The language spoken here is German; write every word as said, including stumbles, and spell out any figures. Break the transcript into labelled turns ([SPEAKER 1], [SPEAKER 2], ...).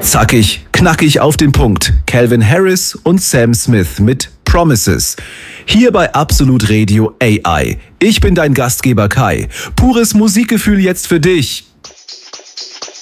[SPEAKER 1] Zackig, knackig auf den Punkt. Calvin Harris und Sam Smith mit Promises. Hier bei Absolut Radio A I. Ich bin dein Gastgeber Kai. Pures Musikgefühl jetzt für dich.